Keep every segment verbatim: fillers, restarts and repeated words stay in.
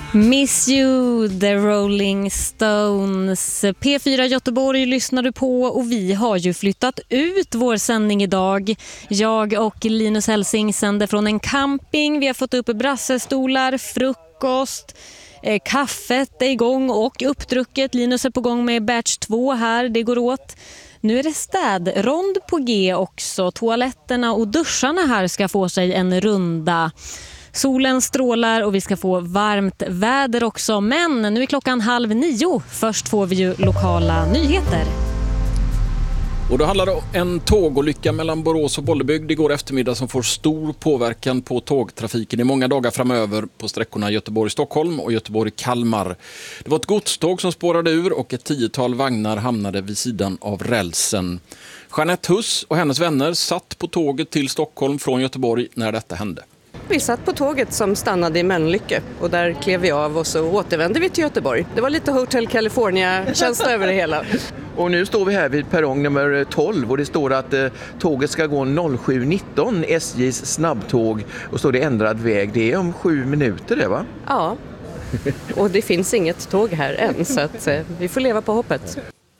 Miss You, The Rolling Stones. P fyra Göteborg lyssnar du på och vi har ju flyttat ut vår sändning idag. Jag och Linus Helsing sänder från en camping. Vi har fått upp brassestolar, frukost, eh, kaffet är igång och uppdrucket. Linus är på gång med batch två här, det går åt. Nu är det städrond på G också. Toaletterna och duscharna här ska få sig en runda. Solen strålar och vi ska få varmt väder också. Men nu är klockan halv nio. Först får vi ju lokala nyheter. Och då handlar det om en tågolycka mellan Borås och Bollebygd igår eftermiddag som får stor påverkan på tågtrafiken i många dagar framöver på sträckorna Göteborg-Stockholm och Göteborg-Kalmar. Det var ett godståg som spårade ur och ett tiotal vagnar hamnade vid sidan av rälsen. Jeanette Huss och hennes vänner satt på tåget till Stockholm från Göteborg när detta hände. Vi satt på tåget som stannade i Mölnlycke och där klev vi av och så återvände vi till Göteborg. Det var lite Hotel California-känsla över det hela. Och nu står vi här vid perrong nummer tolv och det står att eh, tåget ska gå noll sju nitton, S J:s snabbtåg, och står det ändrad väg. Det är om sju minuter det, va? Ja, och det finns inget tåg här än så att eh, vi får leva på hoppet.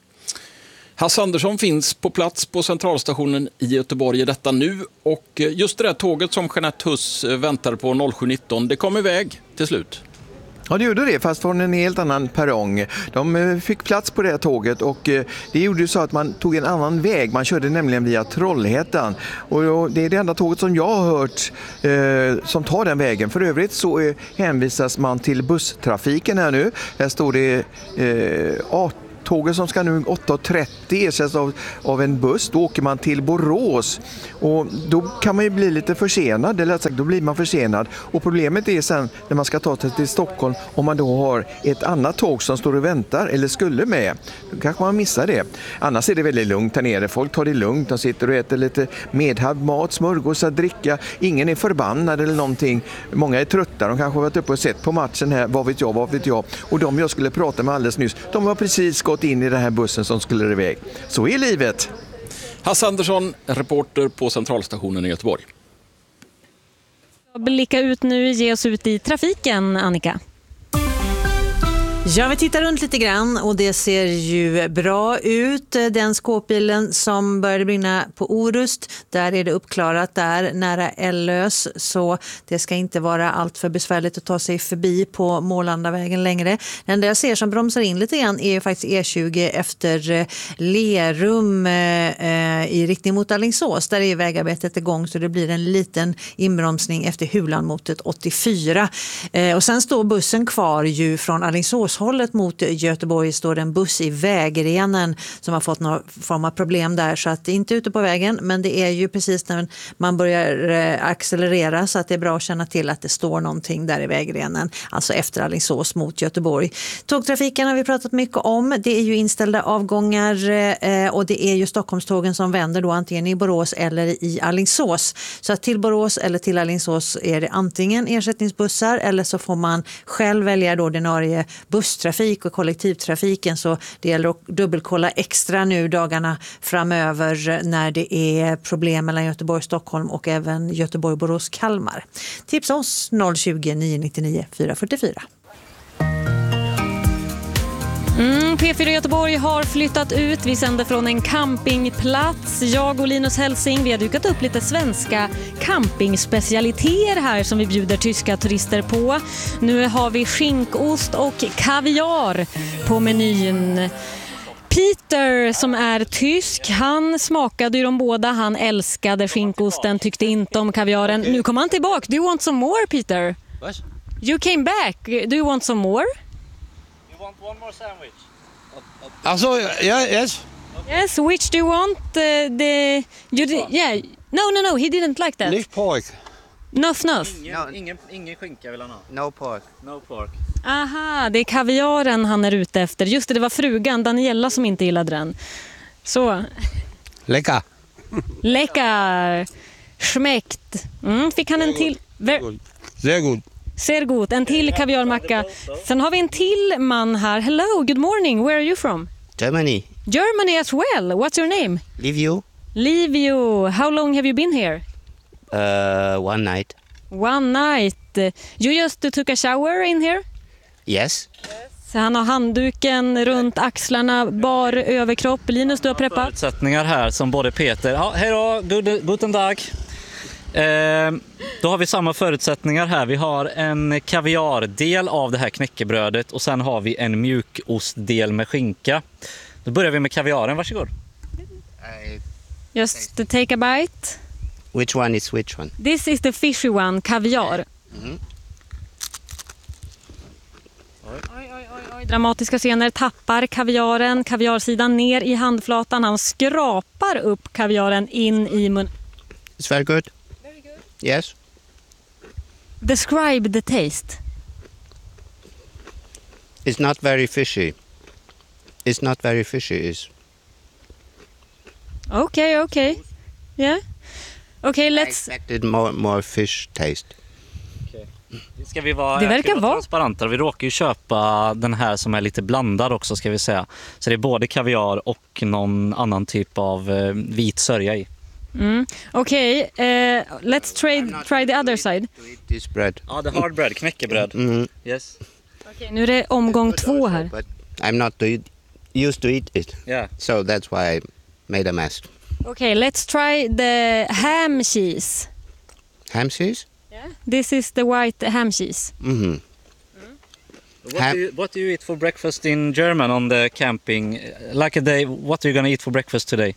Hasse Andersson finns på plats på centralstationen i Göteborg i detta nu, och just det där tåget som Jeanette Huss väntar på noll sju nitton, det kom iväg till slut. Ja, det gjorde det, fast från en helt annan perrong. De fick plats på det här tåget och det gjorde ju så att man tog en annan väg. Man körde nämligen via Trollhättan. Och det är det enda tåget som jag har hört eh, som tar den vägen. För övrigt så eh, hänvisas man till busstrafiken här nu. Här står det eh, arton. Tåget som ska nu åtta trettio ersätts av, av en buss. Då åker man till Borås och då kan man ju bli lite försenad, eller sagt, då blir man försenad. Och problemet är sen när man ska ta sig till Stockholm, om man då har ett annat tåg som står och väntar eller skulle med, då kanske man missar det. Annars är det väldigt lugnt här nere. Folk tar det lugnt, de sitter och äter lite medhavd mat, smörgåsar, dricka. Ingen är förbannad eller någonting. Många är trötta, de kanske har varit uppe och sett på matchen här, vad vet jag, vad vet jag. Och de jag skulle prata med alldeles nyss, de har precis gått in i den här bussen som skulle iväg. Så är livet. Hasse Andersson, reporter på centralstationen i Göteborg. Blicka ut nu, ge oss ut i trafiken, Annika. Ja, vi tittar runt lite grann och det ser ju bra ut. Den skåpbilen som började brinna på Orust, där är det uppklarat där nära Ellös, så det ska inte vara allt för besvärligt att ta sig förbi på Målandavägen längre. Den där jag ser som bromsar in lite grann är ju faktiskt E tjugo efter Lerum eh, i riktning mot Alingsås. Där är vägarbetet igång så det blir en liten inbromsning efter Hulan mot ett åttiofyra. Eh, och sen står bussen kvar ju från Alingsås hållet mot Göteborg, står det en buss i vägrenen som har fått någon form av problem där, så att det är inte ute på vägen, men det är ju precis när man börjar accelerera så att det är bra att känna till att det står någonting där i vägrenen, alltså efter Alingsås mot Göteborg. Tågtrafiken har vi pratat mycket om, det är ju inställda avgångar och det är ju Stockholmstågen som vänder då antingen i Borås eller i Alingsås, så att till Borås eller till Alingsås är det antingen ersättningsbussar eller så får man själv välja då ordinarie busstrafik och kollektivtrafiken, så det gäller att dubbelkolla extra nu dagarna framöver när det är problem mellan Göteborg och Stockholm och även Göteborg, Borås, Kalmar. Tipsa oss noll tjugo, nio nittionio, fyra fyrtiofyra. Mm, P fyra Göteborg har flyttat ut. Vi sänder från en campingplats. Jag och Linus Helsing, vi har dukat upp lite svenska campingspecialiteter här som vi bjuder tyska turister på. Nu har vi skinkost och kaviar på menyn. Peter som är tysk, han smakade ju de båda. Han älskade skinkosten, tyckte inte om kaviaren. Nu kommer han tillbaka. Do you want some more, Peter? What? You came back. Do you want some more? Want one more sandwich? Also, yeah, yes. Yes, which do you want? Uh, the you di- yeah. No, no, no. He didn't like that. Nicht pork. Nuff, nuff. Ingen, no. ingen, ingen skinka vill han ha. No pork. No pork. Aha, det är kaviaren han är ute efter. Just det, det var frugan Daniela som inte gillade den. Så. Lecker. Lecker. Schmeckt. Mm, fick han en till. Ver- Sehr gut. Ser god. En till kaviarmacka. Sen har vi en till man här. Hello, good morning. Where are you from? Germany. Germany as well. What's your name? Livio. Livio. How long have you been here? Uh, one night. One night. You just took a shower in here? Yes. Så han har handduken runt axlarna, bar överkropp. Linus, du har preppat. Förutsättningar här som både Peter... Ja, hej då, god, guten dag. Eh, då har vi samma förutsättningar här. Vi har en kaviardel av det här knäckebrödet och sen har vi en mjukostdel med skinka. Då börjar vi med kaviaren, varsågod. I, Just to take a bite. which one is which one? This is the fishy one, kaviar. Mm. Oj, oj, oj, oj. Dramatiska scener, tappar kaviaren, kaviarsidan ner i handflatan. Han skrapar upp kaviaren in i mun. It's very good. Very good. Yes. Describe the taste. It's not very fishy. It's not very fishy. Is Okay, okay. Yeah. Okay, I let's... expected more more fish taste. Ska vi vara, Det verkar ska vi vara vara. transparenta? Vi råkar ju köpa den här som är lite blandad också, ska vi säga. Så det är både kaviar och någon annan typ av eh, vit sörja i. Mm. Okay, uh, let's trade, try the other side. To eat this bread. Ja, the hard bread, knäckebröd. Mm. Yes. Okay, nu är det omgång två här. But I'm not to eat, used to eat it, Yeah. so that's why I made a mess. Okay, let's try the ham cheese. Ham cheese? This is the white ham cheese. Mm-hmm. What Ham- do, you, what do you eat for breakfast in German on the camping? Like a day, what are you gonna eat for breakfast today?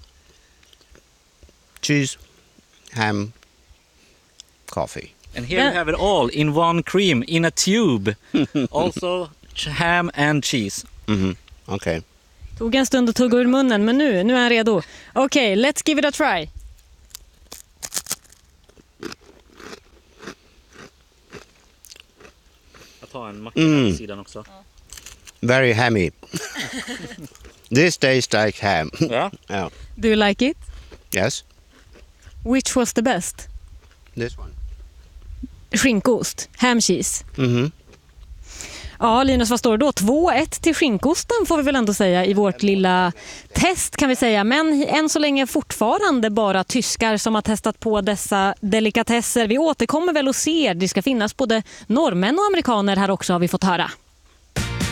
Cheese, ham, coffee. And here Yeah. you have it all in one cream, in a tube. Also ch- ham and cheese. Mm-hmm. Okay. Tog en stund att tugga ur munnen, men nu, nu är han redo. Okay, let's give it a try. Jag tar en macka Mm. på sidan också. Very hammy. This tastes like ham. Ja. Yeah. Do you like it? Yes. Which was the best? This one. Skinkost, ham cheese. Mm-hmm. Ja, Linus, vad står det då? två ett till skinkosten får vi väl ändå säga i vårt lilla test kan vi säga. Men än så länge fortfarande bara tyskar som har testat på dessa delikatesser. Vi återkommer väl och ser, det ska finnas både norrmän och amerikaner här också har vi fått höra.